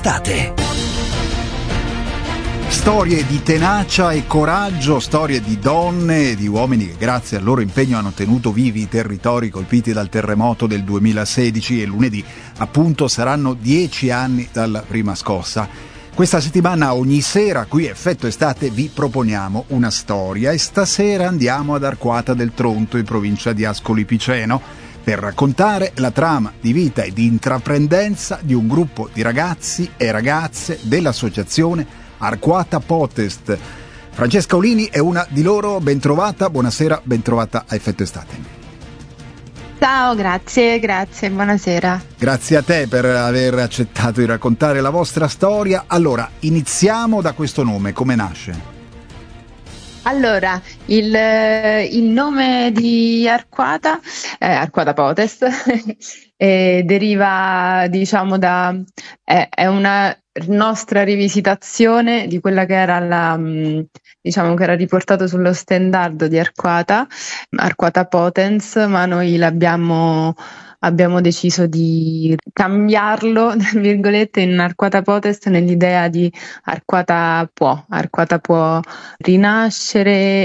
Estate. Storie di tenacia e coraggio, storie di donne e di uomini che grazie al loro impegno hanno tenuto vivi i territori colpiti dal terremoto del 2016 e lunedì appunto saranno 10 anni dalla prima scossa. Questa settimana ogni sera qui Effetto Estate vi proponiamo una storia e stasera andiamo ad Arquata del Tronto in provincia di Ascoli Piceno per raccontare la trama di vita e di intraprendenza di un gruppo di ragazzi e ragazze dell'associazione Arquata Potest. Francesca Olini è una di loro, bentrovata, buonasera, bentrovata a Effetto Estate. Ciao, grazie, buonasera. Grazie a te per aver accettato di raccontare la vostra storia. Allora, iniziamo da questo nome, come nasce? Allora, il nome di Arquata, Arquata Potest, deriva, diciamo, è una nostra rivisitazione di quella che era diciamo che era riportato sullo standard di Arquata Potens, ma noi abbiamo deciso di cambiarlo, tra virgolette, in Arquata Potest, nell'idea di Arquata può rinascere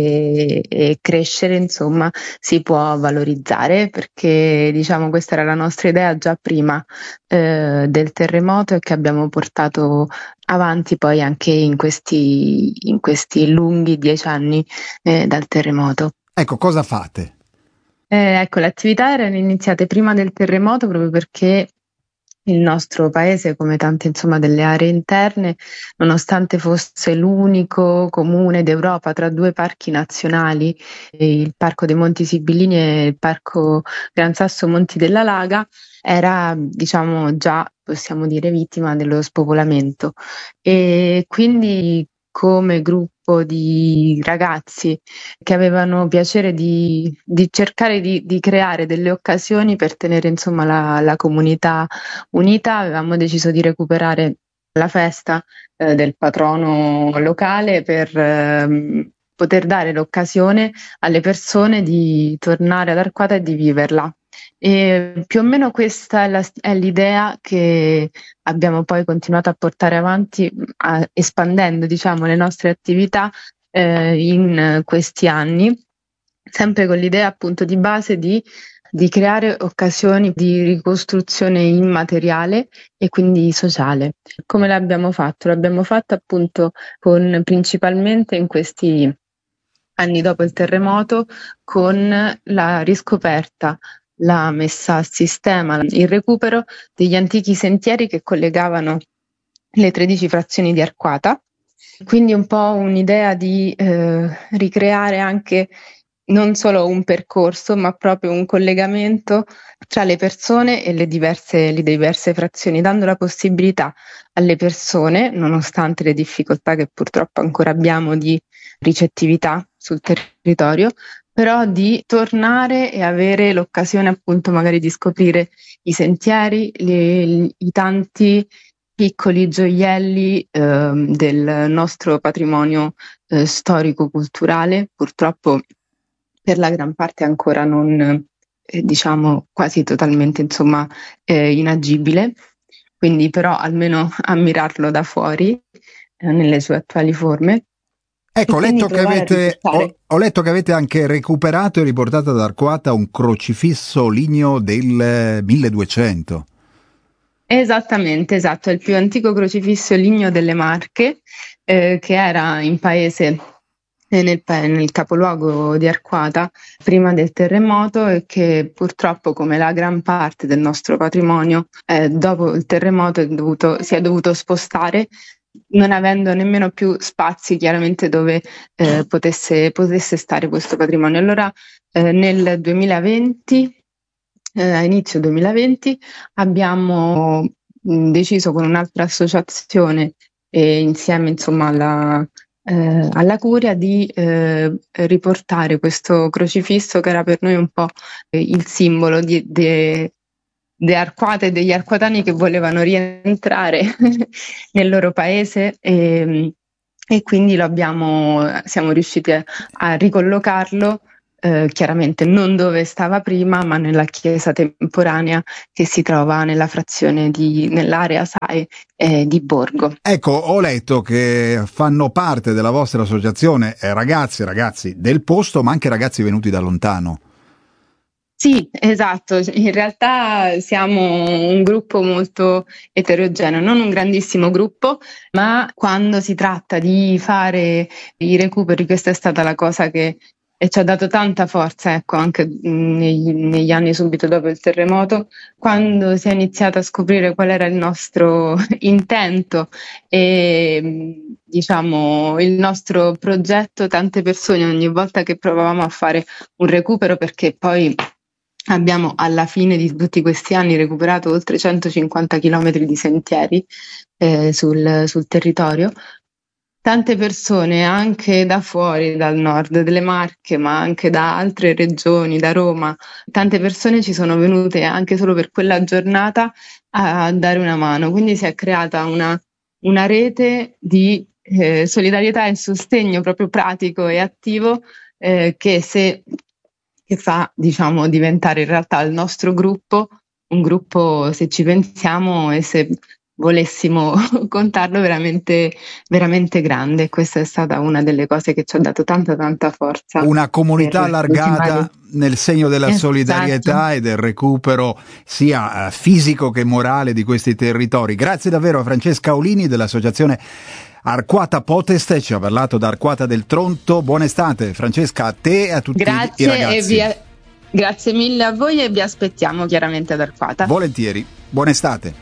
e crescere, insomma, si può valorizzare, perché diciamo questa era la nostra idea già prima del terremoto e che abbiamo portato avanti poi anche in questi lunghi 10 anni dal terremoto. Ecco, cosa fate? Ecco, le attività erano iniziate prima del terremoto proprio perché il nostro paese, come tante insomma delle aree interne, nonostante fosse l'unico comune d'Europa tra due parchi nazionali, il Parco dei Monti Sibillini e il Parco Gran Sasso Monti della Laga, era, diciamo, già, possiamo dire, vittima dello spopolamento. E quindi, come gruppo di ragazzi che avevano piacere di cercare di creare delle occasioni per tenere insomma la comunità unita, avevamo deciso di recuperare la festa del patrono locale per poter dare l'occasione alle persone di tornare ad Arquata e di viverla. E più o meno questa è l'idea che abbiamo poi continuato a portare avanti, espandendo, diciamo, le nostre attività in questi anni, sempre con l'idea appunto di base di creare occasioni di ricostruzione immateriale e quindi sociale. Come l'abbiamo fatto? L'abbiamo fatto appunto principalmente in questi anni dopo il terremoto, con la riscoperta, la messa a sistema, il recupero degli antichi sentieri che collegavano le 13 frazioni di Arquata. Quindi un po' un'idea di ricreare anche non solo un percorso, ma proprio un collegamento tra le persone e le diverse frazioni, dando la possibilità alle persone, nonostante le difficoltà che purtroppo ancora abbiamo di ricettività sul territorio, però di tornare e avere l'occasione appunto magari di scoprire i sentieri, i tanti piccoli gioielli del nostro patrimonio storico-culturale, purtroppo per la gran parte ancora non, diciamo, quasi totalmente, insomma, inagibile, quindi però almeno ammirarlo da fuori nelle sue attuali forme. Ecco, ho letto che avete anche recuperato e riportato ad Arquata un crocifisso ligneo del 1200. Esattamente, esatto, è il più antico crocifisso ligneo delle Marche, che era in paese nel capoluogo di Arquata prima del terremoto, e che purtroppo, come la gran parte del nostro patrimonio, dopo il terremoto si è dovuto spostare, non avendo nemmeno più spazi chiaramente dove potesse stare questo patrimonio. Allora nel 2020, a inizio 2020, abbiamo deciso con un'altra associazione insieme insomma alla Curia di riportare questo crocifisso, che era per noi un po' il simbolo di Arquata e degli arquatani che volevano rientrare nel loro paese, e quindi siamo riusciti a ricollocarlo chiaramente non dove stava prima, ma nella chiesa temporanea che si trova nella frazione nell'area SAE di Borgo. Ecco, ho letto che fanno parte della vostra associazione ragazzi e ragazzi del posto, ma anche ragazzi venuti da lontano. Sì, esatto, in realtà siamo un gruppo molto eterogeneo, non un grandissimo gruppo, ma quando si tratta di fare i recuperi, questa è stata la cosa che ci ha dato tanta forza, ecco, anche negli anni subito dopo il terremoto, quando si è iniziato a scoprire qual era il nostro intento e diciamo il nostro progetto, tante persone ogni volta che provavamo a fare un recupero, perché poi abbiamo alla fine di tutti questi anni recuperato oltre 150 chilometri di sentieri sul territorio. Tante persone anche da fuori, dal nord delle Marche, ma anche da altre regioni, da Roma, tante persone ci sono venute anche solo per quella giornata a dare una mano. Quindi si è creata una rete di solidarietà e sostegno proprio pratico e attivo che fa, diciamo, diventare in realtà il nostro gruppo un gruppo, se ci pensiamo e se volessimo contarlo, veramente, veramente grande. Questa è stata una delle cose che ci ha dato tanta forza. Una comunità allargata nel segno della solidarietà e del recupero sia fisico che morale di questi territori. Grazie davvero a Francesca Olini dell'associazione Arquata Potest, ci ha parlato da Arquata del Tronto. Buona estate Francesca, a te e a tutti i ragazzi. Grazie mille a voi e vi aspettiamo chiaramente ad Arquata. Volentieri, buona estate.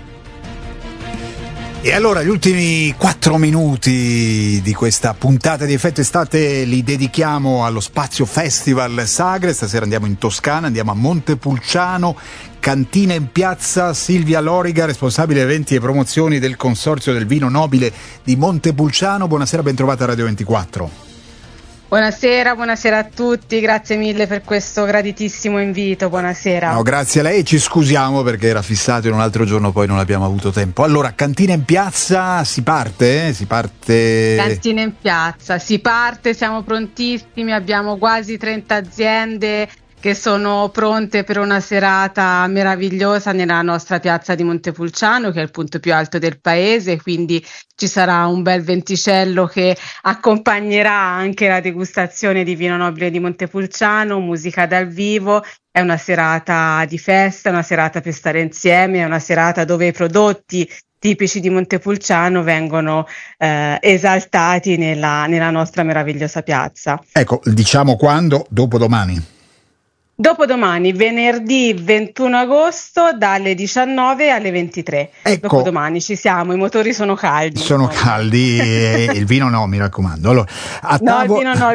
E allora gli ultimi 4 minuti di questa puntata di Effetto Estate li dedichiamo allo Spazio Festival Sagre. Stasera andiamo in Toscana, andiamo a Montepulciano, cantina in piazza. Silvia Loriga, responsabile eventi e promozioni del Consorzio del Vino Nobile di Montepulciano. Buonasera, ben trovata a Radio 24. Buonasera a tutti, grazie mille per questo graditissimo invito, buonasera. No, grazie a lei, ci scusiamo perché era fissato in un altro giorno, poi non abbiamo avuto tempo. Allora, cantina in piazza, si parte? Cantina in piazza, si parte, siamo prontissimi, abbiamo quasi 30 aziende che sono pronte per una serata meravigliosa nella nostra piazza di Montepulciano, che è il punto più alto del paese, quindi ci sarà un bel venticello che accompagnerà anche la degustazione di vino nobile di Montepulciano, musica dal vivo. È una serata di festa, una serata per stare insieme, è una serata dove i prodotti tipici di Montepulciano vengono esaltati nella nostra meravigliosa piazza. Ecco, diciamo quando? Dopodomani. Dopodomani, venerdì 21 agosto, dalle 19 alle 23. Ecco, dopodomani ci siamo, i motori sono caldi. Sono caldi e il vino no, mi raccomando. Allora, il vino no.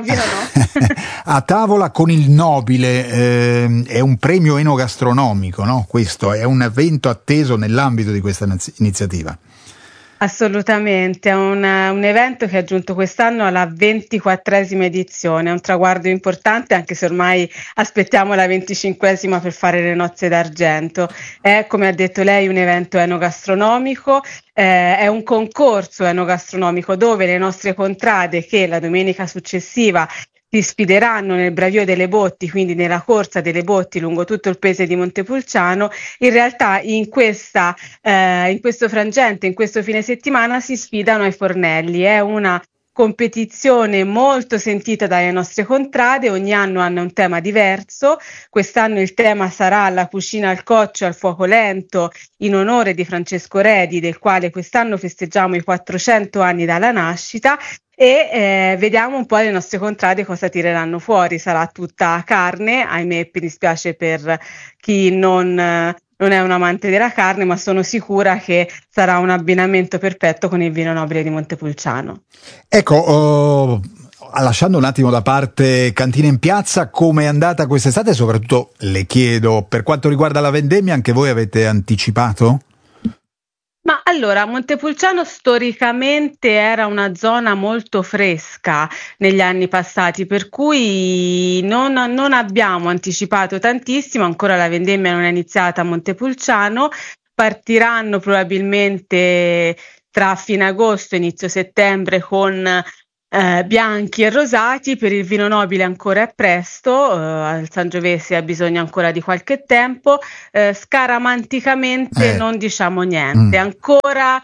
A tavola con il Nobile, è un premio enogastronomico, no? Questo è un evento atteso nell'ambito di questa iniziativa. Assolutamente, è un evento che è giunto quest'anno alla 24esima edizione, è un traguardo importante anche se ormai aspettiamo la 25esima per fare le nozze d'argento. È, come ha detto lei, un evento enogastronomico, è un concorso enogastronomico dove le nostre contrade che la domenica successiva si sfideranno nel bravio delle botti, quindi nella corsa delle botti lungo tutto il paese di Montepulciano. In realtà in questo frangente, in questo fine settimana si sfidano ai fornelli. È una competizione molto sentita dalle nostre contrade, ogni anno hanno un tema diverso. Quest'anno il tema sarà la cucina al coccio e al fuoco lento in onore di Francesco Redi, del quale quest'anno festeggiamo i 400 anni dalla nascita. E vediamo un po' le nostre contrade cosa tireranno fuori. Sarà tutta carne, ahimè, mi dispiace per chi non è un amante della carne, ma sono sicura che sarà un abbinamento perfetto con il vino nobile di Montepulciano. Ecco, lasciando un attimo da parte cantina in piazza, come è andata quest'estate e soprattutto le chiedo, per quanto riguarda la vendemmia, anche voi avete anticipato? Ma allora, Montepulciano storicamente era una zona molto fresca negli anni passati, per cui non abbiamo anticipato tantissimo, ancora la vendemmia non è iniziata a Montepulciano, partiranno probabilmente tra fine agosto e inizio settembre con Bianchi e rosati. Per il vino nobile ancora è presto, al Sangiovese ha bisogno ancora di qualche tempo. Scaramanticamente non diciamo niente, ancora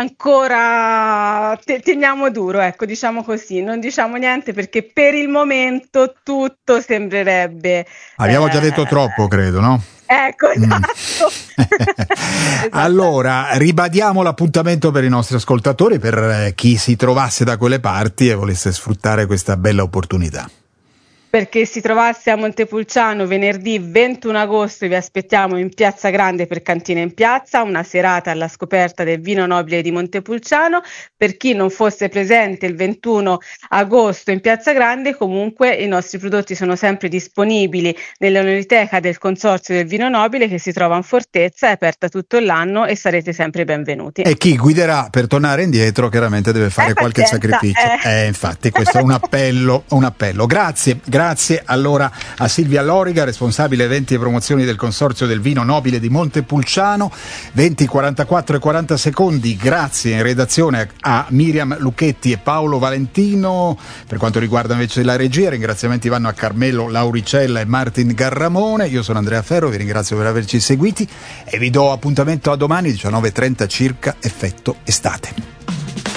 teniamo duro, ecco, diciamo così, non diciamo niente perché per il momento tutto sembrerebbe... Abbiamo già detto troppo, credo, no? Ecco, esatto. Allora, ribadiamo l'appuntamento per i nostri ascoltatori, per chi si trovasse da quelle parti e volesse sfruttare questa bella opportunità. Perché si trovasse a Montepulciano venerdì 21 agosto vi aspettiamo in Piazza Grande per Cantina in Piazza, una serata alla scoperta del vino nobile di Montepulciano. Per chi non fosse presente il 21 agosto in Piazza Grande, comunque i nostri prodotti sono sempre disponibili nell'enoteca del Consorzio del Vino Nobile che si trova in Fortezza, è aperta tutto l'anno e sarete sempre benvenuti. E chi guiderà per tornare indietro chiaramente deve fare qualche sacrificio. Infatti questo è un appello. Grazie allora a Silvia Loriga, responsabile eventi e promozioni del Consorzio del Vino Nobile di Montepulciano. 20, 44 e 40 secondi. Grazie in redazione a Miriam Lucchetti e Paolo Valentino. Per quanto riguarda invece la regia, ringraziamenti vanno a Carmelo Lauricella e Martin Garramone. Io sono Andrea Ferro, vi ringrazio per averci seguiti e vi do appuntamento a domani 19:30 circa, effetto estate.